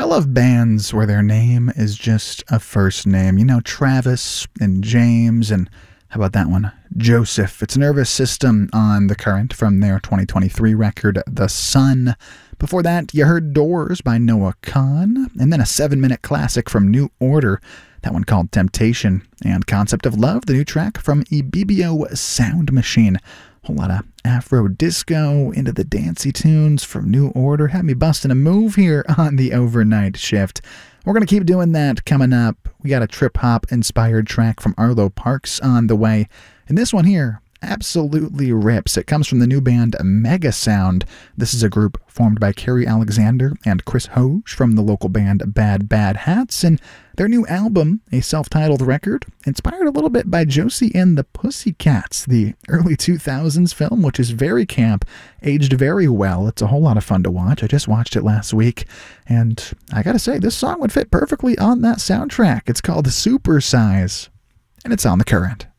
love bands where their name is just a first name. You know, Travis and James, and how about that one? Joseph. It's Nervous System on The Current from their 2023 record, The Sun. Before that, you heard Doors by Noah Kahan, and then a 7-minute classic from New Order, that one called Temptation, and Concept of Love, the new track from Ibibio Sound Machine. Whole lot of Afro disco into the dancey tunes from New Order. Had me busting a move here on the overnight shift. We're going to keep doing that coming up. We got a trip-hop inspired track from Arlo Parks on the way. And this one here absolutely rips. It comes from the new band Mega Sound. This is a group formed by Carrie Alexander and Chris Hoge from the local band Bad Bad Hats, and their new album, a self-titled record, inspired a little bit by Josie and the Pussycats, the early 2000s film, which is very camp, aged very well. It's a whole lot of fun to watch. I just watched it last week, and I gotta say, this song would fit perfectly on that soundtrack. It's called Super Size, and it's on The Current.